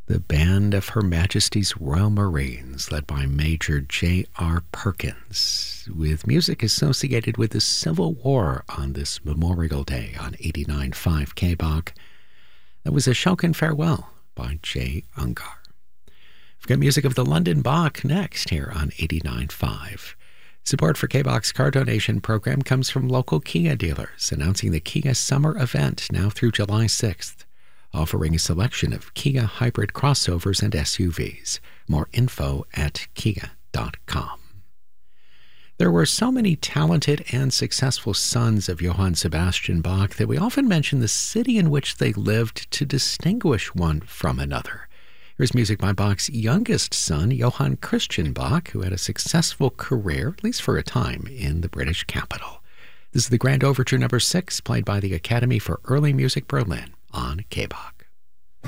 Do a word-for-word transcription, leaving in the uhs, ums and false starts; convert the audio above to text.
The band of Her Majesty's Royal Marines, led by Major J R Perkins, with music associated with the Civil War on this Memorial Day on eighty-nine point five K B O C. That was A Shaughcan Farewell by Jay Ungar. We've got music of the London Bach next here on eighty-nine point five. Support for K B O C's car donation program comes from local Kia dealers, announcing the Kia Summer Event now through July sixth, offering a selection of Kia hybrid crossovers and S U Vs. More info at kia dot com. There were so many talented and successful sons of Johann Sebastian Bach that we often mention the city in which they lived to distinguish one from another. Here's music by Bach's youngest son, Johann Christian Bach, who had a successful career, at least for a time, in the British capital. This is the Grand Overture number six, played by the Academy for Early Music Berlin on K B O C.